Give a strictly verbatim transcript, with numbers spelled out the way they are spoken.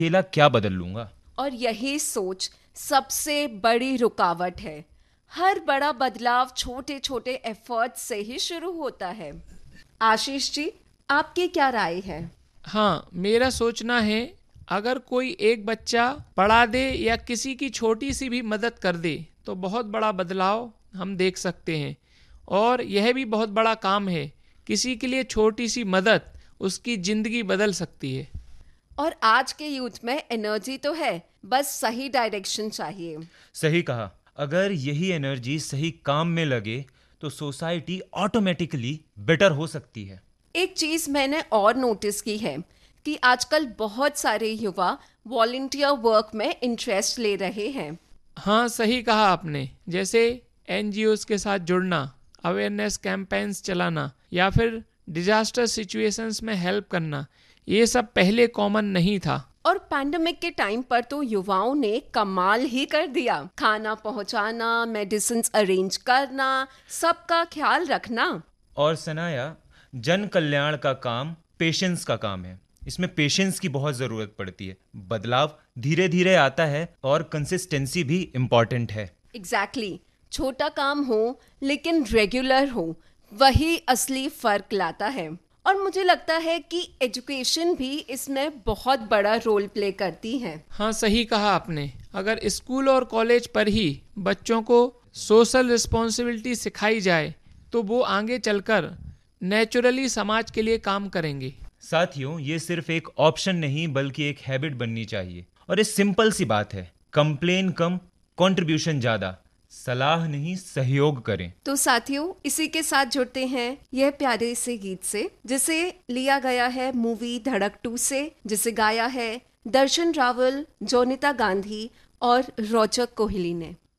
अकेला क्या बदल लूंगा। और यही सोच सबसे बड़ी रुकावट है। हर बड़ा बदलाव छोटे छोटे एफर्ट से ही शुरू होता है। आशीष जी, आपकी क्या राय है? हाँ, मेरा सोचना है अगर कोई एक बच्चा पढ़ा दे या किसी की छोटी सी भी मदद कर दे तो बहुत बड़ा बदलाव हम देख सकते हैं। और यह भी बहुत बड़ा काम है। किसी के लिए छोटी सी मदद उसकी ज़िंदगी बदल सकती है। और आज के यूथ में एनर्जी तो है, बस सही डायरेक्शन चाहिए। सही कहा। अगर यही एनर्जी सही काम में लगे तो सोसाइटी ऑटोमेटिकली बेटर हो सकती है। एक चीज मैंने और नोटिस की है कि आजकल बहुत सारे युवा वॉलंटियर वर्क में इंटरेस्ट ले रहे हैं। हाँ, सही कहा आपने। जैसे एनजीओज के साथ जुड़ना, अवेयरनेस कैंपेन्स चलाना या फिर डिजास्टर सिचुएशंस में हेल्प करना, ये सब पहले कॉमन नहीं था। और पैंडेमिक के टाइम पर तो युवाओं ने कमाल ही कर दिया। खाना पहुंचाना, मेडिसिन अरेंज करना, सबका ख्याल रखना। और सनाया, जन कल्याण का काम पेशेंस का काम है। इसमें पेशेंस की बहुत ज़रूरत पड़ती है। बदलाव धीरे धीरे आता है और कंसिस्टेंसी भी इम्पॉर्टेंट है। Exactly exactly. छोटा काम हो लेकिन रेगुलर हो, वही असली फर्क लाता है। और मुझे लगता है कि एजुकेशन भी इसमें बहुत बड़ा रोल प्ले करती है। हाँ, सही कहा आपने। अगर स्कूल और कॉलेज पर ही बच्चों को सोशल रिस्पॉन्सिबिलिटी सिखाई जाए तो वो आगे चलकर नेचुरली समाज के लिए काम करेंगे। साथियों, ये सिर्फ एक ऑप्शन नहीं बल्कि एक हैबिट बननी चाहिए। और ये सिंपल सी बात है, कंप्लेन कम, कंट्रीब्यूशन ज़्यादा। सलाह नहीं, सहयोग करें। तो साथियों, इसी के साथ जुड़ते हैं यह प्यारे से गीत से, जिसे लिया गया है मूवी धड़क टू से, जिसे गाया है दर्शन रावल, जोनिता गांधी और रोचक कोहली ने।